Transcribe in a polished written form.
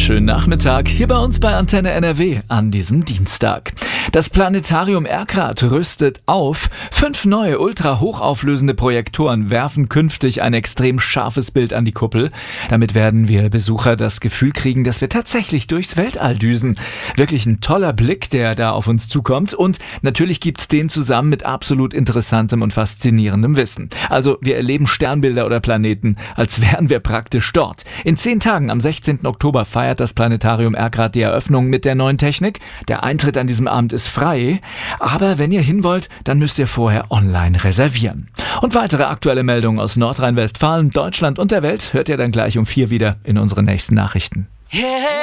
schönen Nachmittag hier bei uns bei Antenne NRW an diesem Dienstag. Das Planetarium Erkrath rüstet auf. 5 neue ultra-hochauflösende Projektoren werfen künftig ein extrem scharfes Bild an die Kuppel. Damit werden wir Besucher das Gefühl kriegen, dass wir tatsächlich durchs Weltall düsen. Wirklich ein toller Blick, der da auf uns zukommt. Und natürlich gibt's den zusammen mit absolut interessantem und faszinierendem Wissen. Also wir erleben Sternbilder oder Planeten, als wären wir praktisch dort. In 10 Tagen am 16. Oktober feiert das Planetarium Erkrath die Eröffnung mit der neuen Technik. Der Eintritt an diesem Abend ist frei, aber wenn ihr hin wollt, dann müsst ihr vorher online reservieren. Und weitere aktuelle Meldungen aus Nordrhein-Westfalen, Deutschland und der Welt hört ihr dann gleich um 4 wieder in unseren nächsten Nachrichten.